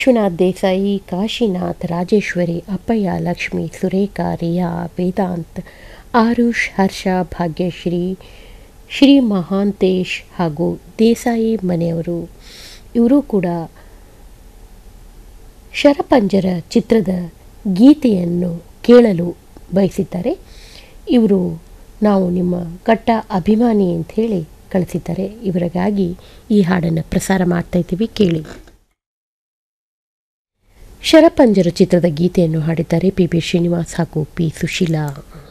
ವಿಶ್ವನಾಥ್ ದೇಸಾಯಿ, ಕಾಶಿನಾಥ್, ರಾಜೇಶ್ವರಿ, ಅಪ್ಪಯ್ಯ, ಲಕ್ಷ್ಮಿ, ಸುರೇಖಾ, ರಿಯಾ, ವೇದಾಂತ್, ಆರುಷ್, ಹರ್ಷ, ಭಾಗ್ಯಶ್ರೀ, ಶ್ರೀ ಮಹಾಂತೇಶ್ ಹಾಗೂ ದೇಸಾಯಿ ಮನೆಯವರು ಇವರು ಕೂಡ ಶರಪಂಜರ ಚಿತ್ರದ ಗೀತೆಯನ್ನು ಕೇಳಲು ಬಯಸಿದ್ದಾರೆ. ಇವರು ನಾವು ನಿಮ್ಮ ಕಟ್ಟ ಅಭಿಮಾನಿ ಅಂತ ಹೇಳಿ ಕಳಿಸಿದ್ದಾರೆ. ಇವರಿಗಾಗಿ ಈ ಹಾಡನ್ನು ಪ್ರಸಾರ ಮಾಡ್ತಾ ಇದ್ದೀವಿ, ಕೇಳಿ. ಶರಪಂಜರ ಚಿತ್ರದ ಗೀತೆಯನ್ನು ಹಾಡಿದ್ದಾರೆ ಪಿ ಬಿ ಶ್ರೀನಿವಾಸ್ ಹಾಗೂ ಪಿ ಸುಶೀಲಾ.